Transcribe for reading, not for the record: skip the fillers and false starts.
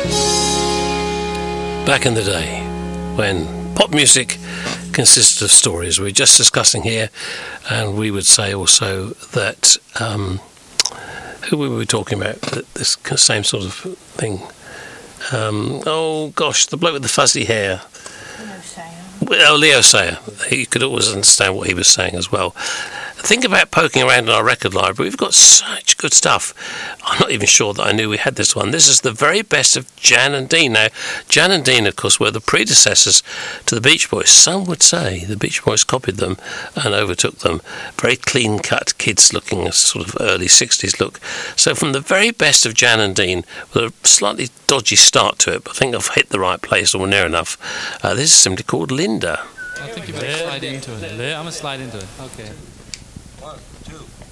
Back in the day, when pop music consisted of stories, we were just discussing here, and we would say also that who were we talking about? This same sort of thing. Oh gosh, the bloke with the fuzzy hair. Leo Sayer. He could always understand what he was saying as well. Think about poking around in our record library. We've got such good stuff. I'm not even sure that I knew we had this one. This is the very best of Jan and Dean. Now, Jan and Dean, of course, were the predecessors to the Beach Boys. Some would say the Beach Boys copied them and overtook them. Very clean-cut, kids-looking, sort of early 60s look. So from the very best of Jan and Dean, with a slightly dodgy start to it, but I think I've hit the right place or near enough, this is simply called Linda. I think you better slide into it. I'm going to slide into it. Okay.